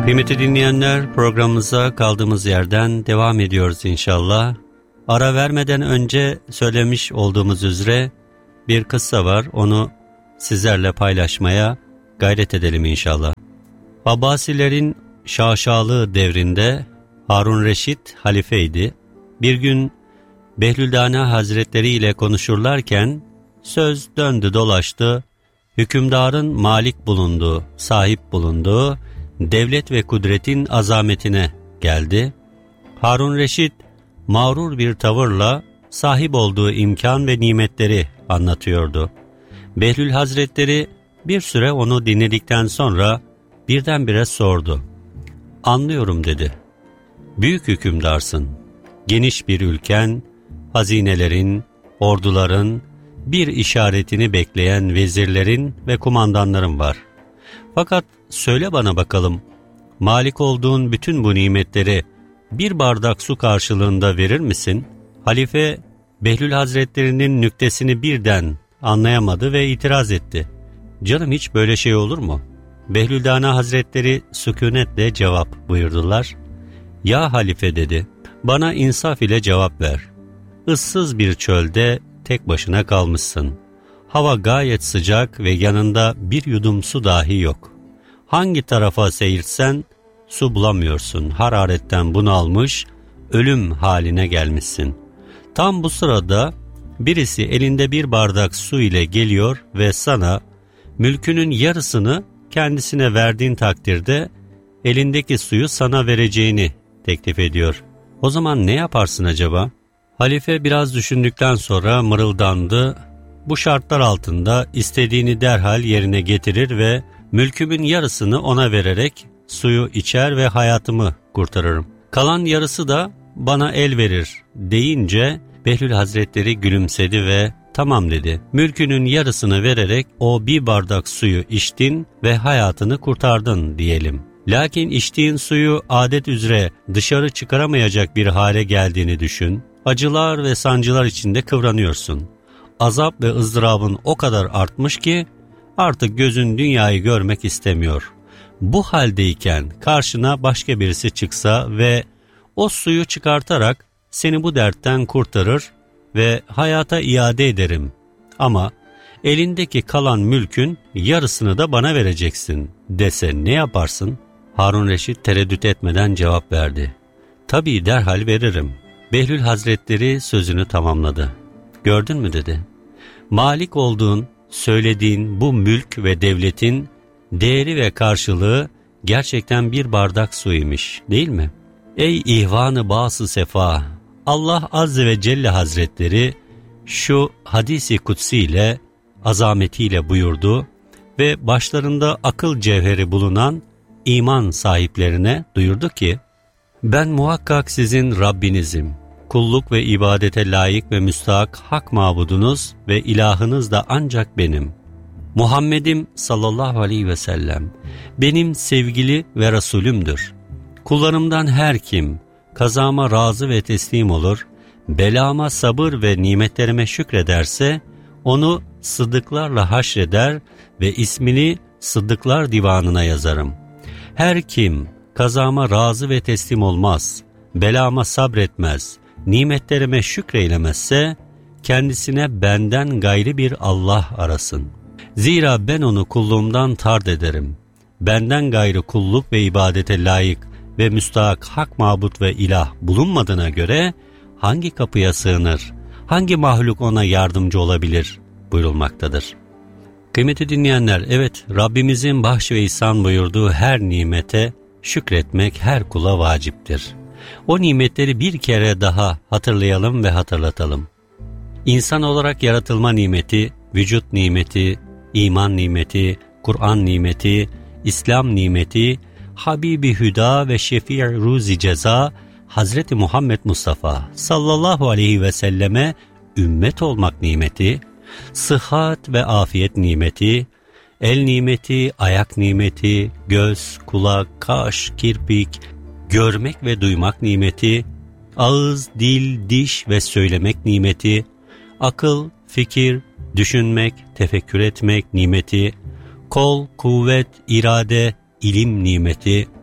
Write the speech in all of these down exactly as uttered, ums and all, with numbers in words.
Kıymetli dinleyenler, programımıza kaldığımız yerden devam ediyoruz inşallah. Ara vermeden önce söylemiş olduğumuz üzere bir kıssa var, onu sizlerle paylaşmaya gayret edelim inşallah. Abbasilerin şaşalı devrinde Harun Reşit halifeydi. Bir gün Behlüldana Hazretleri ile konuşurlarken söz döndü dolaştı, hükümdarın malik bulunduğu, sahip bulunduğu devlet ve kudretin azametine geldi. Harun Reşit mağrur bir tavırla sahip olduğu imkan ve nimetleri anlatıyordu. Behlül Hazretleri bir süre onu dinledikten sonra birdenbire sordu. "Anlıyorum," dedi. "Büyük hükümdarsın. Geniş bir ülken, hazinelerin, orduların, bir işaretini bekleyen vezirlerin ve kumandanların var. Fakat söyle bana bakalım, malik olduğun bütün bu nimetleri bir bardak su karşılığında verir misin?" Halife, Behlül Hazretleri'nin nüktesini birden anlayamadı ve itiraz etti. "Canım, hiç böyle şey olur mu?" Behlüldana Hazretleri sükunetle cevap buyurdular. "Ya halife," dedi, "bana insaf ile cevap ver. Issız bir çölde tek başına kalmışsın. Hava gayet sıcak ve yanında bir yudum su dahi yok. Hangi tarafa seyirsen su bulamıyorsun. Hararetten bunalmış, ölüm haline gelmişsin. Tam bu sırada birisi elinde bir bardak su ile geliyor ve sana mülkünün yarısını kendisine verdiğin takdirde elindeki suyu sana vereceğini teklif ediyor. O zaman ne yaparsın acaba?" Halife biraz düşündükten sonra mırıldandı. "Bu şartlar altında istediğini derhal yerine getirir ve mülkümün yarısını ona vererek suyu içer ve hayatımı kurtarırım. Kalan yarısı da bana el verir," deyince Behlül Hazretleri gülümsedi ve "Tamam," dedi. "Mülkünün yarısını vererek o bir bardak suyu içtin ve hayatını kurtardın diyelim. Lakin içtiğin suyu adet üzere dışarı çıkaramayacak bir hale geldiğini düşün. Acılar ve sancılar içinde kıvranıyorsun. Azap ve ızdırabın o kadar artmış ki artık gözün dünyayı görmek istemiyor. Bu haldeyken karşına başka birisi çıksa ve o suyu çıkartarak seni bu dertten kurtarır ve hayata iade ederim. Ama elindeki kalan mülkün yarısını da bana vereceksin dese ne yaparsın?" Harun Reşit tereddüt etmeden cevap verdi. "Tabii, derhal veririm." Behlül Hazretleri sözünü tamamladı. "Gördün mü?" dedi. "Malik olduğun, söylediğin bu mülk ve devletin değeri ve karşılığı gerçekten bir bardak suymuş, değil mi? Ey ihvan-ı bas-ı sefa! Allah Azze ve Celle Hazretleri şu hadisi kutsi ile, azametiyle buyurdu ve başlarında akıl cevheri bulunan iman sahiplerine duyurdu ki, ben muhakkak sizin Rabbinizim. Kulluk ve ibadete layık ve müstahak hak mabudunuz ve ilahınız da ancak benim. Muhammed'im sallallahu aleyhi ve sellem benim sevgili ve Resulümdür. Kullarımdan her kim kazama razı ve teslim olur, belama sabır ve nimetlerime şükrederse onu sıddıklarla haşreder ve ismini sıddıklar divanına yazarım. Her kim kazama razı ve teslim olmaz, belama sabretmez, nimetlerime şükreylemezse kendisine benden gayri bir Allah arasın. Zira ben onu kulluğumdan tard ederim. Benden gayrı kulluk ve ibadete layık ve müstahak hak mabut ve ilah bulunmadığına göre hangi kapıya sığınır, hangi mahluk ona yardımcı olabilir buyurulmaktadır. Kıymetli dinleyenler, evet, Rabbimizin bahş ve ihsan buyurduğu her nimete şükretmek her kula vaciptir. O nimetleri bir kere daha hatırlayalım ve hatırlatalım. İnsan olarak yaratılma nimeti, vücut nimeti, iman nimeti, Kur'an nimeti, İslam nimeti, Habibi Hüda ve Şefii Ruzi Ceza, Hazreti Muhammed Mustafa sallallahu aleyhi ve selleme ümmet olmak nimeti, sıhhat ve afiyet nimeti, el nimeti, ayak nimeti, göz, kulak, kaş, kirpik, görmek ve duymak nimeti, ağız, dil, diş ve söylemek nimeti, akıl, fikir, düşünmek, tefekkür etmek nimeti, kol, kuvvet, irade, ilim nimeti,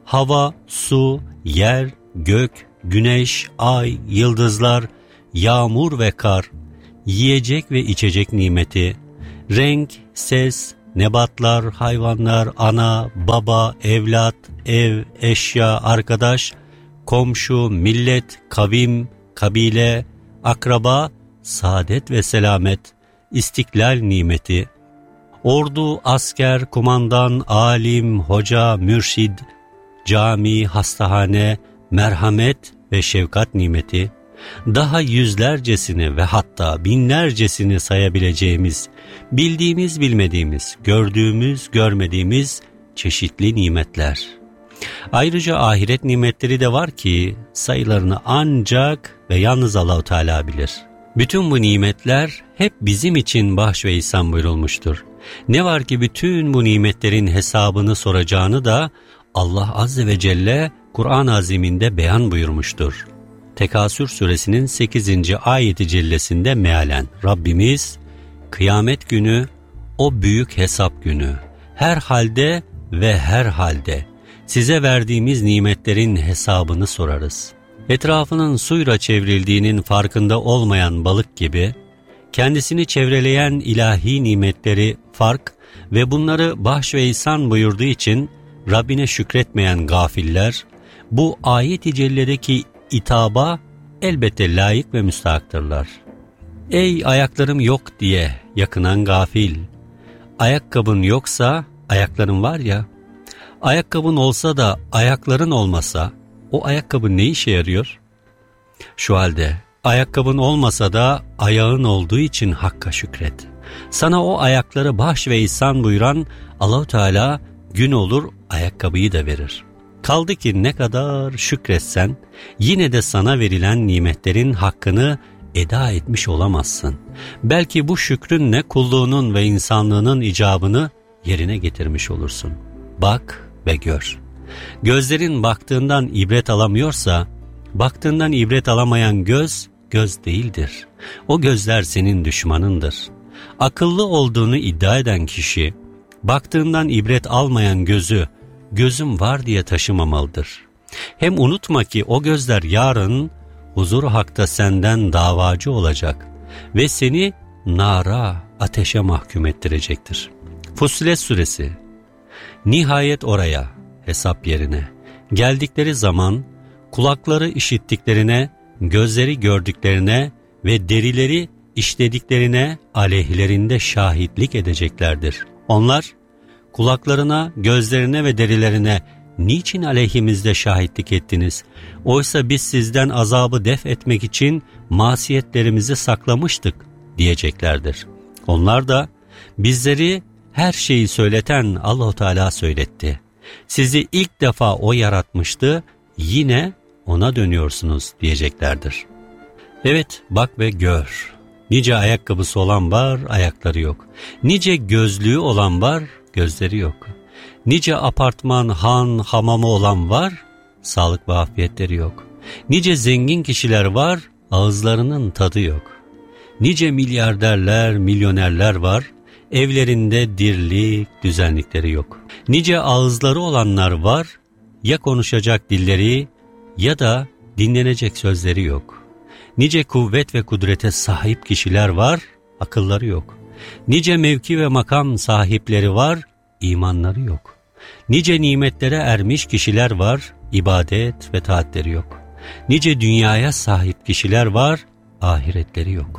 hava, su, yer, gök, güneş, ay, yıldızlar, yağmur ve kar, yiyecek ve içecek nimeti, renk, ses, nebatlar, hayvanlar, ana, baba, evlat, ev, eşya, arkadaş, komşu, millet, kavim, kabile, akraba, saadet ve selamet, istiklal nimeti, ordu, asker, kumandan, alim, hoca, mürşid, cami, hastahane, merhamet ve şefkat nimeti, daha yüzlercesini ve hatta binlercesini sayabileceğimiz, bildiğimiz bilmediğimiz, gördüğümüz görmediğimiz çeşitli nimetler. Ayrıca ahiret nimetleri de var ki sayılarını ancak ve yalnız Allah-u Teala bilir. Bütün bu nimetler hep bizim için bahş ve ihsan buyurulmuştur. Ne var ki bütün bu nimetlerin hesabını soracağını da Allah Azze ve Celle Kur'an-ı Azim'inde beyan buyurmuştur. Tekasür suresinin sekizinci ayeti cellesinde mealen Rabbimiz kıyamet günü, o büyük hesap günü, her halde ve her halde size verdiğimiz nimetlerin hesabını sorarız. Etrafının suyla çevrildiğinin farkında olmayan balık gibi, kendisini çevreleyen ilahi nimetleri fark ve bunları bahş ve ihsan buyurduğu için Rabbine şükretmeyen gafiller, bu ayet-i celledeki itaba elbette layık ve müstahaktırlar. Ey ayaklarım yok diye yakınan gafil, ayakkabın yoksa ayakların var ya, ayakkabın olsa da ayakların olmasa o ayakkabı ne işe yarıyor? Şu halde ayakkabın olmasa da ayağın olduğu için Hakk'a şükret. Sana o ayakları bahş ve ihsan buyuran Allah-u Teala gün olur ayakkabıyı da verir. Kaldı ki ne kadar şükretsen yine de sana verilen nimetlerin hakkını eda etmiş olamazsın. Belki bu şükrünle kulluğunun ve insanlığının icabını yerine getirmiş olursun. Bak ve gör. Gözlerin baktığından ibret alamıyorsa, baktığından ibret alamayan göz, göz değildir. O gözler senin düşmanındır. Akıllı olduğunu iddia eden kişi, baktığından ibret almayan gözü, gözüm var diye taşımamalıdır. Hem unutma ki o gözler yarın huzur-u hakta senden davacı olacak ve seni nara, ateşe mahkum ettirecektir. Fussilet suresi. Nihayet oraya, hesap yerine geldikleri zaman kulakları işittiklerine, gözleri gördüklerine ve derileri işlediklerine aleyhlerinde şahitlik edeceklerdir. Onlar kulaklarına, gözlerine ve derilerine niçin aleyhimizde şahitlik ettiniz? Oysa biz sizden azabı def etmek için masiyetlerimizi saklamıştık diyeceklerdir. Onlar da bizleri her şeyi söyleten Allah-u Teala söyletti. Sizi ilk defa O yaratmıştı, yine O'na dönüyorsunuz diyeceklerdir. Evet, bak ve gör. Nice ayakkabısı olan var, ayakları yok. Nice gözlüğü olan var, gözleri yok. Nice apartman, han, hamamı olan var, sağlık ve afiyetleri yok. Nice zengin kişiler var, ağızlarının tadı yok. Nice milyarderler, milyonerler var, evlerinde dirlik, düzenlikleri yok. Nice ağızları olanlar var, ya konuşacak dilleri ya da dinlenecek sözleri yok. Nice kuvvet ve kudrete sahip kişiler var, akılları yok. Nice mevki ve makam sahipleri var, imanları yok. Nice nimetlere ermiş kişiler var, ibadet ve taatleri yok. Nice dünyaya sahip kişiler var, ahiretleri yok.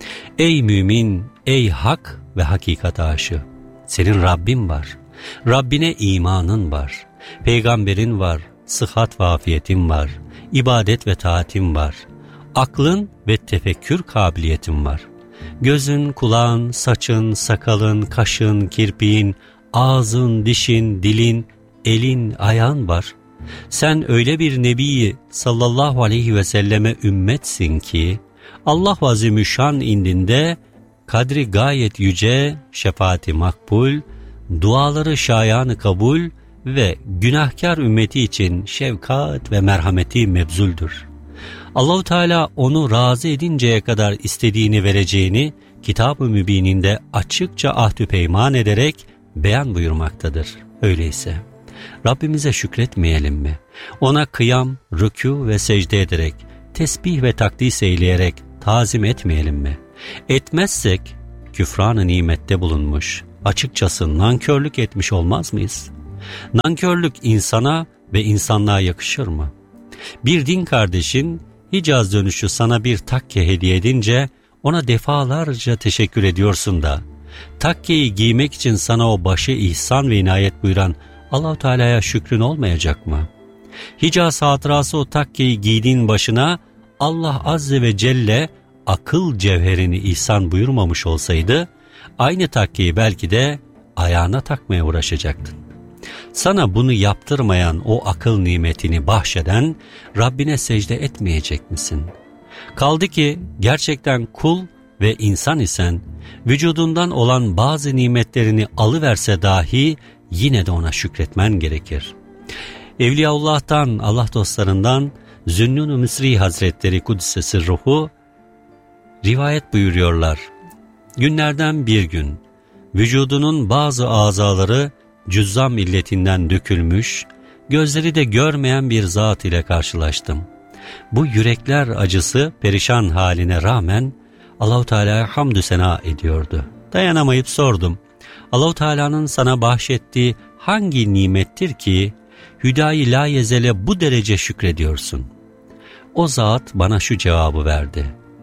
Ey mümin, ey hak ve hakikat aşığı, senin Rabbin var. Rabbine imanın var. Peygamberin var, sıhhat ve afiyetin var. İbadet ve taatin var. Aklın ve tefekkür kabiliyetin var. Gözün, kulağın, saçın, sakalın, kaşın, kirpiğin, ağzın, dişin, dilin, elin, ayağın var. Sen öyle bir nebiyi sallallahu aleyhi ve selleme ümmetsin ki Allah Azimüşşan indinde kadri gayet yüce, şefaati makbul, duaları şayanı kabul ve günahkar ümmeti için şefkat ve merhameti mebzuldür. Allah-u Teala onu razı edinceye kadar istediğini vereceğini Kitab-ı Mübininde açıkça ahdü peyman ederek beyan buyurmaktadır. Öyleyse Rabbimize şükretmeyelim mi? Ona kıyam, rükû ve secde ederek, tesbih ve takdis eyleyerek tazim etmeyelim mi? Etmezsek küfran-ı nimette bulunmuş, açıkçası nankörlük etmiş olmaz mıyız? Nankörlük insana ve insanlığa yakışır mı? Bir din kardeşin Hicaz dönüşü sana bir takke hediye edince ona defalarca teşekkür ediyorsun da, takkeyi giymek için sana o başı ihsan ve inayet buyuran Allah-u Teala'ya şükrün olmayacak mı? Hicaz hatırası o takkeyi giydiğin başına Allah Azze ve Celle akıl cevherini ihsan buyurmamış olsaydı, aynı takkeyi belki de ayağına takmaya uğraşacaktın. Sana bunu yaptırmayan o akıl nimetini bahşeden Rabbine secde etmeyecek misin? Kaldı ki gerçekten kul ve insan isen, vücudundan olan bazı nimetlerini alıverse dahi yine de ona şükretmen gerekir. Evliyaullah'tan, Allah dostlarından Zünnun-u Misri Hazretleri Kuddise Ruhu rivayet buyuruyorlar. Günlerden bir gün vücudunun bazı azaları cüzzam illetinden dökülmüş, gözleri de görmeyen bir zat ile karşılaştım. Bu yürekler acısı perişan haline rağmen Allah-u Teala'ya hamdü sena ediyordu. Dayanamayıp sordum. Allah-u Teala'nın sana bahşettiği hangi nimettir ki hüdayi la yezele bu derece şükrediyorsun? O zat bana şu cevabı verdi.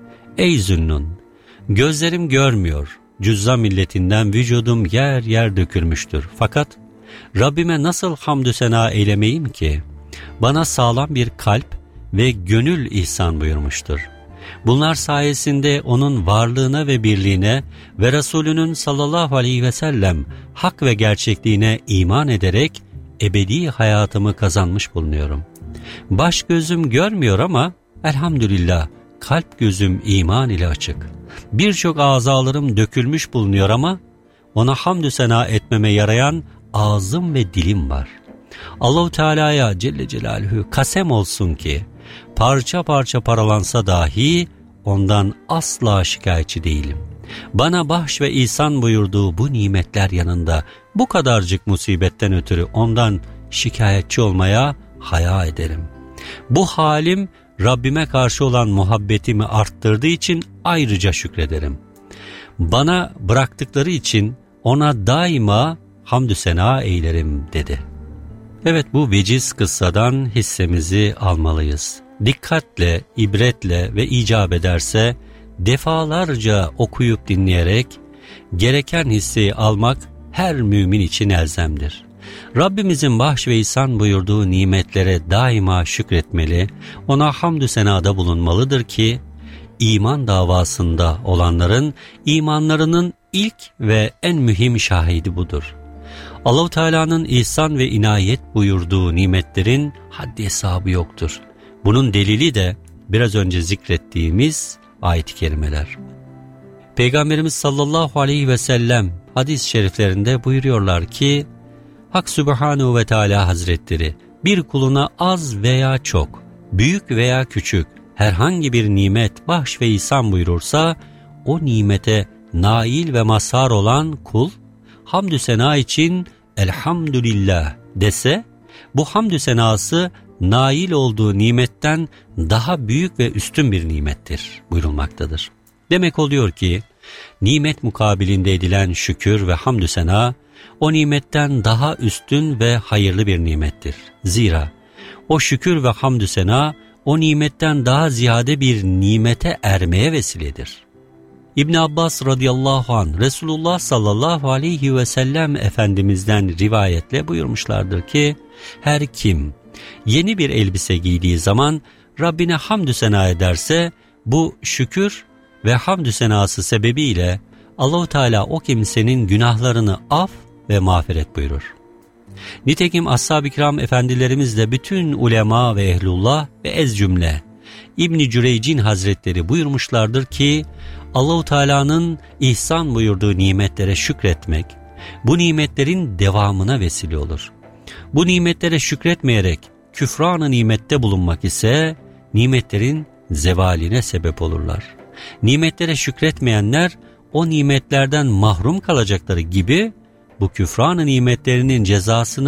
Ey Zünnun, gözlerim görmüyor, cüzzam milletinden vücudum yer yer dökülmüştür. Fakat Rabbime nasıl hamdü sena eylemeyim ki? Bana sağlam bir kalp ve gönül ihsan buyurmuştur. Bunlar sayesinde onun varlığına ve birliğine ve Resulünün sallallahu aleyhi ve sellem hak ve gerçekliğine iman ederek ebedi hayatımı kazanmış bulunuyorum. Baş gözüm görmüyor ama elhamdülillah kalp gözüm iman ile açık. Birçok azalarım dökülmüş bulunuyor ama ona hamdü sena etmeme yarayan ağzım ve dilim var. Allah-u Teala'ya Celle Celaluhu kasem olsun ki parça parça paralansa dahi ondan asla şikayetçi değilim. Bana bahş ve ihsan buyurduğu bu nimetler yanında bu kadarcık musibetten ötürü ondan şikayetçi olmaya haya ederim. Bu halim Rabbime karşı olan muhabbetimi arttırdığı için ayrıca şükrederim. Bana bıraktıkları için ona daima hamdü sena eylerim dedi. Evet, bu veciz kıssadan hissemizi almalıyız. Dikkatle, ibretle ve icap ederse defalarca okuyup dinleyerek gereken hissi almak her mümin için elzemdir. Rabbimizin bahş ve ihsan buyurduğu nimetlere daima şükretmeli, ona hamdü senada bulunmalıdır ki iman davasında olanların imanlarının ilk ve en mühim şahidi budur. Allah-u Teala'nın ihsan ve inayet buyurduğu nimetlerin haddi hesabı yoktur. Bunun delili de biraz önce zikrettiğimiz ayet-i kerimeler. Peygamberimiz sallallahu aleyhi ve sellem hadis-i şeriflerinde buyuruyorlar ki, Hak Sübhanehu ve Teala Hazretleri bir kuluna az veya çok, büyük veya küçük herhangi bir nimet, bahş ve ihsan buyurursa, o nimete nail ve mazhar olan kul, hamdü sena için elhamdülillah dese, bu hamdü senası nail olduğu nimetten daha büyük ve üstün bir nimettir buyurulmaktadır. Demek oluyor ki, nimet mukabilinde edilen şükür ve hamdü sena, o nimetten daha üstün ve hayırlı bir nimettir. Zira o şükür ve hamdü sena, o nimetten daha ziyade bir nimete ermeye vesiledir. İbn Abbas radıyallahu anh, Resulullah sallallahu aleyhi ve sellem Efendimiz'den rivayetle buyurmuşlardır ki, her kim yeni bir elbise giydiği zaman Rabbine hamdü sena ederse, bu şükür ve hamdü senası sebebiyle Allah-u Teala o kimsenin günahlarını af ve mağfiret buyurur. Nitekim ashab-ı kiram efendilerimiz de bütün ulema ve ehlullah ve ez cümle İbn-i Cüreycin Hazretleri buyurmuşlardır ki, Allah-u Teala'nın ihsan buyurduğu nimetlere şükretmek, bu nimetlerin devamına vesile olur. Bu nimetlere şükretmeyerek küfran-ı nimette bulunmak ise nimetlerin zevaline sebep olurlar. Nimetlere şükretmeyenler o nimetlerden mahrum kalacakları gibi bu küfran-ı nimetlerinin cezasını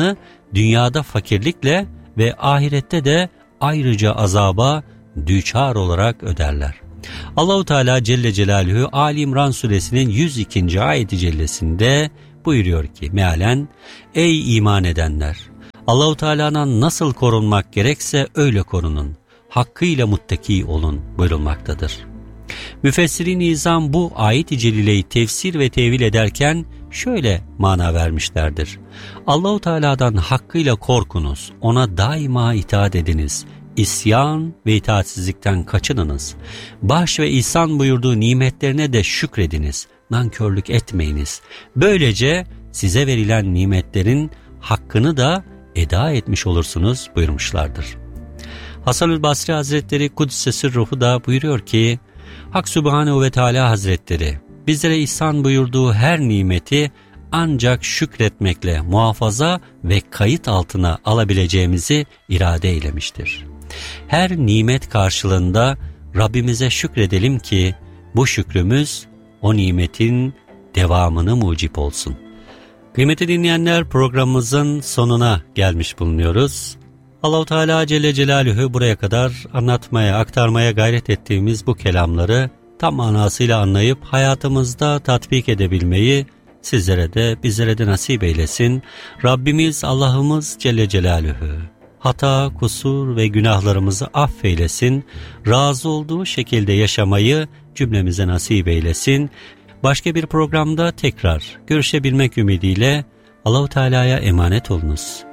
dünyada fakirlikle ve ahirette de ayrıca azaba düçar olarak öderler. Allah-u Teala Celle Celaluhu Ali İmran suresinin yüz ikinci ayeti cellesinde buyuruyor ki mealen, ey iman edenler! Allah-u Teala'dan nasıl korunmak gerekse öyle korunun, hakkıyla muttaki olun buyurulmaktadır. Müfessir-i Nizam bu ayet-i celileyi tefsir ve tevil ederken şöyle mana vermişlerdir. Allah-u Teala'dan hakkıyla korkunuz, ona daima itaat ediniz, isyan ve itaatsizlikten kaçınınız, bahş ve ihsan buyurduğu nimetlerine de şükrediniz, nankörlük etmeyiniz. Böylece size verilen nimetlerin hakkını da eda etmiş olursunuz buyurmuşlardır. Hasan-ül Basri Hazretleri Kuddise Sırruhu da buyuruyor ki, Hak Sübhanehu ve Teala Hazretleri bizlere ihsan buyurduğu her nimeti ancak şükretmekle muhafaza ve kayıt altına alabileceğimizi irade eylemiştir. Her nimet karşılığında Rabbimize şükredelim ki bu şükrümüz o nimetin devamını mucip olsun. Kıymetli dinleyenler, programımızın sonuna gelmiş bulunuyoruz. Allah-u Teala Celle Celaluhu buraya kadar anlatmaya, aktarmaya gayret ettiğimiz bu kelamları tam manasıyla anlayıp hayatımızda tatbik edebilmeyi sizlere de bizlere de nasip eylesin. Rabbimiz Allah'ımız Celle Celaluhu hata, kusur ve günahlarımızı affeylesin. Razı olduğu şekilde yaşamayı cümlemize nasip eylesin. Başka bir programda tekrar görüşebilmek ümidiyle Allah-u Teala'ya emanet olunuz.